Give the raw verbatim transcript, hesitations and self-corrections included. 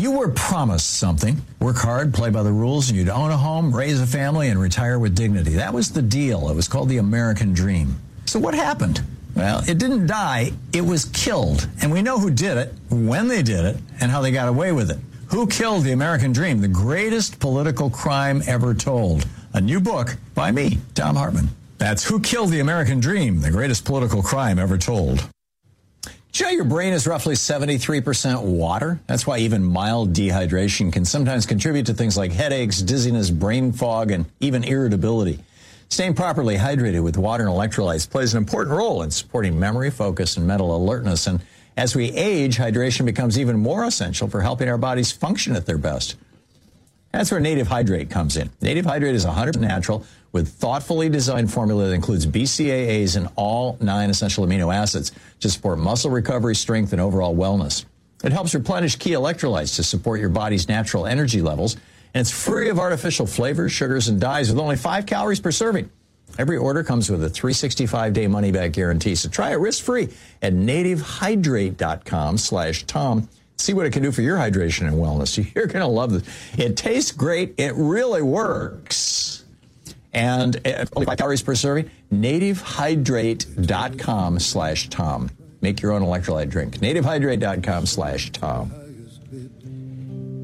You were promised something. Work hard, play by the rules, and you'd own a home, raise a family, and retire with dignity. That was the deal. It was called the American Dream. So what happened? Well, it didn't die. It was killed. And we know who did it, when they did it, and how they got away with it. Who killed the American Dream? The greatest political crime ever told. A new book by me, Thom Hartmann. That's Who Killed the American Dream? The Greatest Political Crime Ever Told. Do you know your brain is roughly seventy-three percent water? That's why even mild dehydration can sometimes contribute to things like headaches, dizziness, brain fog, and even irritability. Staying properly hydrated with water and electrolytes plays an important role in supporting memory, focus, and mental alertness. And as we age, hydration becomes even more essential for helping our bodies function at their best. That's where Native Hydrate comes in. Native Hydrate is one hundred percent natural with thoughtfully designed formula that includes B C A As and all nine essential amino acids to support muscle recovery, strength, and overall wellness. It helps replenish key electrolytes to support your body's natural energy levels, and it's free of artificial flavors, sugars, and dyes with only five calories per serving. Every order comes with a three hundred sixty-five day money-back guarantee, so try it risk-free at nativehydrate.com slash Tom. See what it can do for your hydration and wellness. You're going to love this. It tastes great. It really works. And only five calories per serving. nativehydrate.com slash Tom. Make your own electrolyte drink. nativehydrate.com slash Tom.